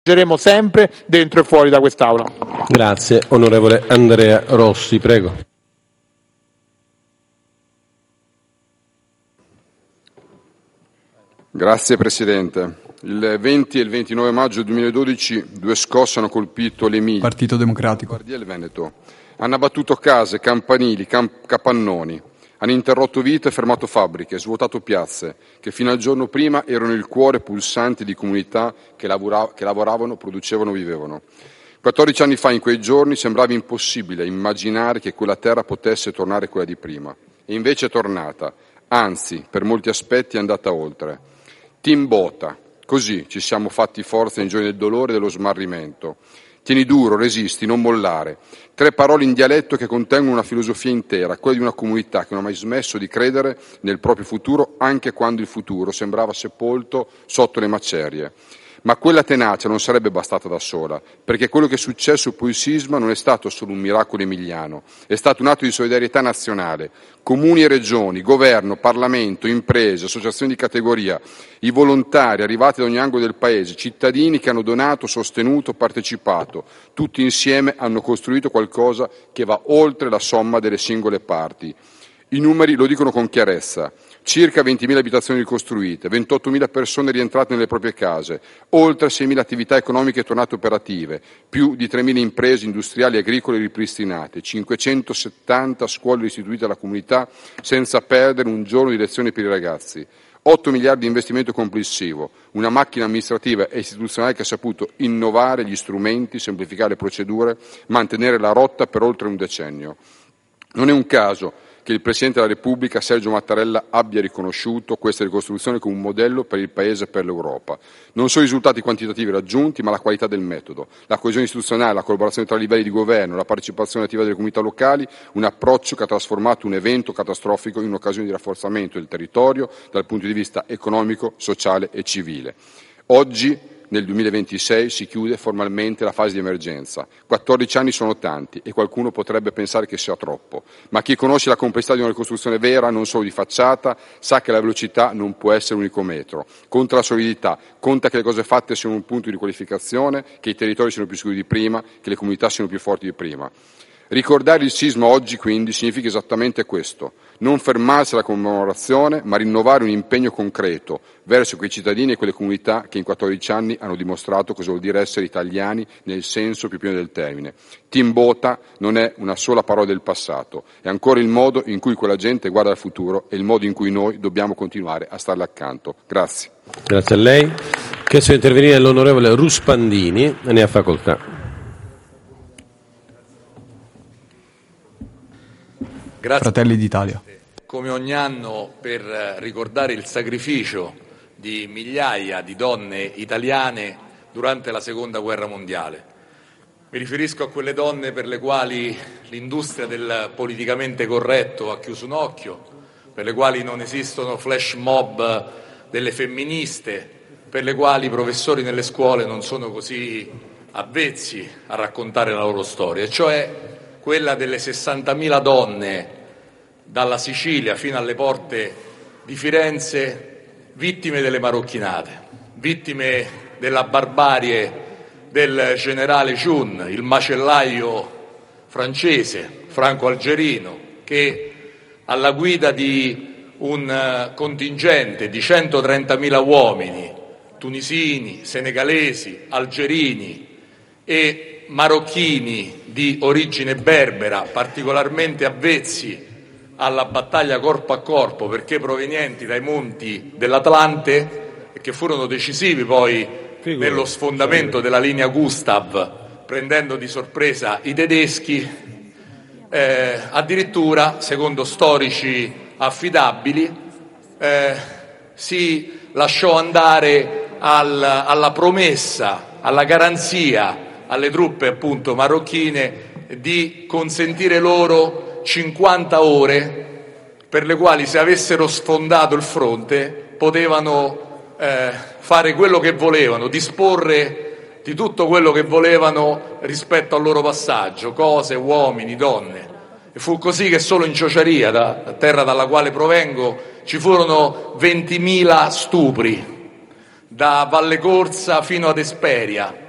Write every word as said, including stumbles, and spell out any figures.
Leggeremo sempre dentro e fuori da quest'Aula. Grazie. Onorevole Andrea Rossi, prego. Grazie Presidente. Il venti e il ventinove maggio duemiladodici due scosse hanno colpito l'Emilia, Partito Democratico, Lombardia e il Veneto. Hanno abbattuto case, campanili, camp- capannoni. Hanno interrotto vite e fermato fabbriche, svuotato piazze, che fino al giorno prima erano il cuore pulsante di comunità che, lavora- che lavoravano, producevano, vivevano. quattordici anni fa, in quei giorni, sembrava impossibile immaginare che quella terra potesse tornare quella di prima. E invece è tornata, anzi, per molti aspetti è andata oltre. Team Bota, così ci siamo fatti forza nei giorni del dolore e dello smarrimento. Tieni duro, resisti, non mollare. Tre parole in dialetto che contengono una filosofia intera, quella di una comunità che non ha mai smesso di credere nel proprio futuro, anche quando il futuro sembrava sepolto sotto le macerie. Ma quella tenacia non sarebbe bastata da sola, perché quello che è successo poi il sisma non è stato solo un miracolo emiliano, è stato un atto di solidarietà nazionale. Comuni e regioni, governo, Parlamento, imprese, associazioni di categoria, i volontari arrivati da ogni angolo del Paese, cittadini che hanno donato, sostenuto, partecipato, tutti insieme hanno costruito qualcosa che va oltre la somma delle singole parti. I numeri lo dicono con chiarezza. Circa ventimila abitazioni ricostruite, ventottomila persone rientrate nelle proprie case, oltre seimila attività economiche tornate operative, più di tremila imprese industriali e agricole ripristinate, cinquecentosettanta scuole restituite alla comunità senza perdere un giorno di lezione per i ragazzi, otto miliardi di investimento complessivo, una macchina amministrativa e istituzionale che ha saputo innovare gli strumenti, semplificare le procedure, mantenere la rotta per oltre un decennio. Non è un caso che il Presidente della Repubblica, Sergio Mattarella, abbia riconosciuto questa ricostruzione come un modello per il Paese e per l'Europa. Non sono i risultati quantitativi raggiunti, ma la qualità del metodo, la coesione istituzionale, la collaborazione tra i livelli di governo, la partecipazione attiva delle comunità locali, un approccio che ha trasformato un evento catastrofico in un'occasione di rafforzamento del territorio dal punto di vista economico, sociale e civile. Oggi, nel duemilaventisei, si chiude formalmente la fase di emergenza. quattordici anni sono tanti e qualcuno potrebbe pensare che sia troppo, ma chi conosce la complessità di una ricostruzione vera, non solo di facciata, sa che la velocità non può essere l'unico metro. Conta la solidità, conta che le cose fatte siano un punto di riqualificazione, che i territori siano più sicuri di prima, che le comunità siano più forti di prima. Ricordare il sisma oggi, quindi, significa esattamente questo: non fermarsi alla commemorazione, ma rinnovare un impegno concreto verso quei cittadini e quelle comunità che in quattordici anni hanno dimostrato cosa vuol dire essere italiani nel senso più pieno del termine. Team Bota non è una sola parola del passato, è ancora il modo in cui quella gente guarda al futuro e il modo in cui noi dobbiamo continuare a starle accanto. Grazie. Grazie a lei. Chiesto di intervenire l'onorevole Ruspandini, ne ha facoltà. Grazie. Fratelli d'Italia. Come ogni anno, per ricordare il sacrificio di migliaia di donne italiane durante la Seconda Guerra Mondiale. Mi riferisco a quelle donne per le quali l'industria del politicamente corretto ha chiuso un occhio, per le quali non esistono flash mob delle femministe, per le quali i professori nelle scuole non sono così avvezzi a raccontare la loro storia, cioè quella delle sessantamila donne dalla Sicilia fino alle porte di Firenze, vittime delle marocchinate, vittime della barbarie del generale Jun, il macellaio francese, franco-algerino, che alla guida di un contingente di centotrentamila uomini, tunisini, senegalesi, algerini e marocchini di origine berbera, particolarmente avvezzi alla battaglia corpo a corpo perché provenienti dai monti dell'Atlante e che furono decisivi poi Figura. nello sfondamento della linea Gustav, prendendo di sorpresa i tedeschi, eh, addirittura, secondo storici affidabili, eh, si lasciò andare al, alla promessa, alla garanzia alle truppe appunto marocchine di consentire loro cinquanta ore per le quali, se avessero sfondato il fronte, potevano eh, fare quello che volevano, disporre di tutto quello che volevano rispetto al loro passaggio, cose, uomini, donne. E fu così che solo in Ciociaria, da terra dalla quale provengo, ci furono ventimila stupri, da Valle Corsa fino ad Esperia,